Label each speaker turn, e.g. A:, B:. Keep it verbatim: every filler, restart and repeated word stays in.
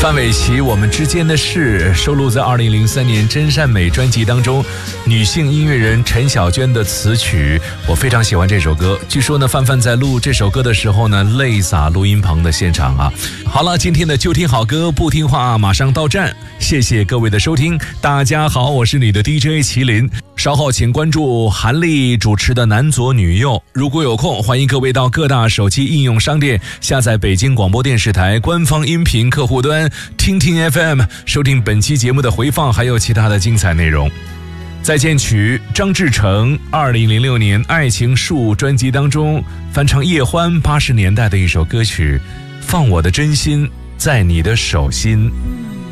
A: 范玮琪《我们之间的事》收录在二零零三年《真善美》专辑当中，女性音乐人陈小娟的词曲，我非常喜欢这首歌。据说呢，范范在录这首歌的时候呢，泪洒录音棚的现场啊。好了，今天的就听好歌不听话马上到站，谢谢各位的收听。大家好，我是你的 D J 麒麟。稍后请关注韩丽主持的男左女右。如果有空，欢迎各位到各大手机应用商店下载北京广播电视台官方音频客户端听听 F M， 收听本期节目的回放，还有其他的精彩内容。再见曲，张志成二零零六年《爱情树》专辑当中翻唱叶欢八十年代的一首歌曲，放我的真心在你的手心。